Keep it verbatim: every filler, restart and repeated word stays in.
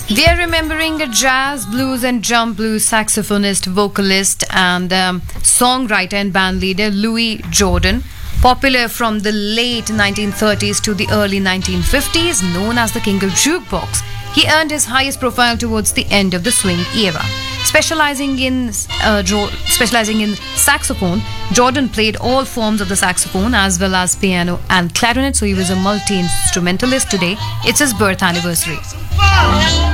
We are remembering a jazz, blues, and jump blues saxophonist, vocalist, and um, songwriter and band leader Louis Jordan. Popular from the late nineteen thirties to the early nineteen fifties, known as the King of Jukebox, he earned his highest profile towards the end of the swing era. Specializing in uh, jo- specializing in saxophone, Jordan played all forms of the saxophone as well as piano and clarinet, so he was a multi-instrumentalist. Today, it's his birth anniversary.